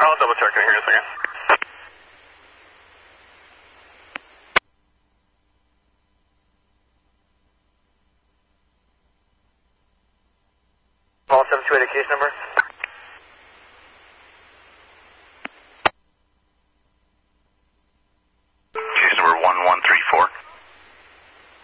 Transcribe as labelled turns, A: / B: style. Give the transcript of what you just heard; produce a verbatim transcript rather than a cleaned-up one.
A: I'll double check in here in a second. All seven two eight, case number?